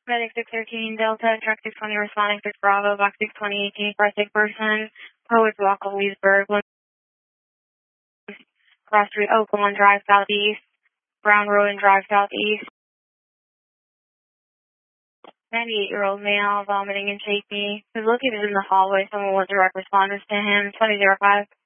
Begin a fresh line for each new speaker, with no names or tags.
Medic 613 Delta, Track 620 responding 6 Bravo, Box 620, 18 for a sick person, Poets Walk of Leesburg, Cross Street, Oakland Drive Southeast, Brown Road and Drive Southeast. 98-year-old male vomiting and shaking. He was located in the hallway. Someone was direct responders to him. 2005.